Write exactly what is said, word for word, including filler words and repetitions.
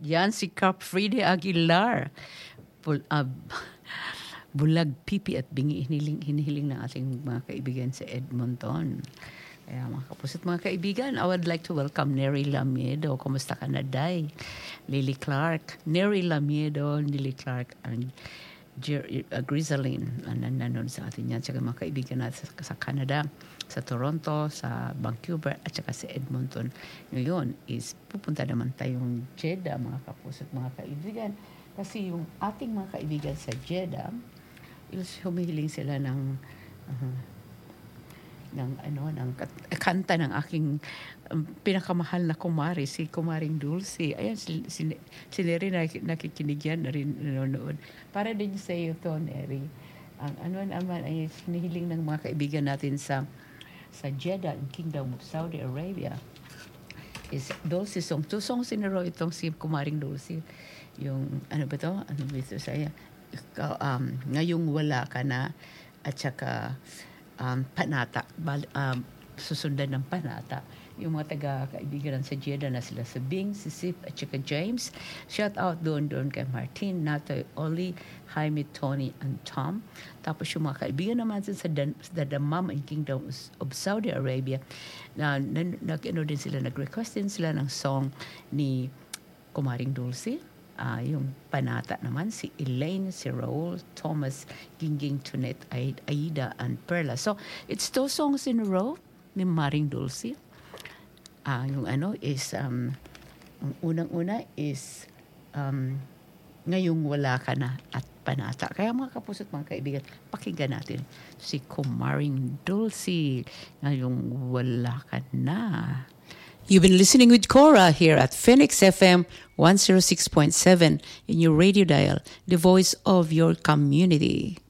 Yan si Cap Friede Aguilar. Bul, uh, bulag pipi at bingi hiniling, hinihiling ng ating mga kaibigan sa Edmonton. Kaya mga kapusot, mga kaibigan, I would like to welcome Neri Lamiedo. Kumusta ka na, Day? Lily Clark. Neri Lamiedo, Lily Clark, and Jer- uh, Grizaline. Nan- Nanon sa atin yan. Tsaka mga kaibigan natin sa, sa Canada, sa Toronto, sa Vancouver, at saka sa Edmonton. Ngayon is pupunta naman tayong Jeddah, mga kapusot, mga kaibigan. Kasi yung ating mga kaibigan sa Jeddah, is humihiling sila ng uh, ng ano ng kat- kanta ng aking um, pinakamahal na kumari, si Kumaring Dulce. Ayan, si, si, si Neri nakikinig yan na rin nanonood. Para din sa iyo to, Neri. Ang ano naman ay hinihiling ng mga kaibigan natin sa sa Jeddah, in Kingdom of Saudi Arabia, is Dulce song. Two songs in a row itong si Kumaring Dulce. Yung ano ba to? Ano ba ito saya? Um, ngayong wala ka na, at saka um, panata, bal, um, susundan ng panata. Yung mga taga-kaibigan sa Jeddah na sila sa Bing, si Sip, at saka James. Shout out doon doon kay Martin, Natoy, Oli, Jaime, Tony, and Tom. Tapos yung mga kaibigan naman sa The Dammam and Kingdom of Saudi Arabia, na, na, na, na din sila, nag-request din sila ng song ni Kumaring Dulce. Uh, yung panata naman, si Elaine, si Raul, Thomas, Gingging, Tunet, Aida, and Perla. So, it's two songs in a row ni Maring Dulce. Uh, yung ano is, um, ang unang-una is, um, ngayong wala ka na at panata. Kaya mga kapusot, mga kaibigan, pakinggan natin si Kumaring Dulce, ngayong wala ka na. You've been listening with Cora here at Phoenix F M one oh six point seven in your radio dial, the voice of your community.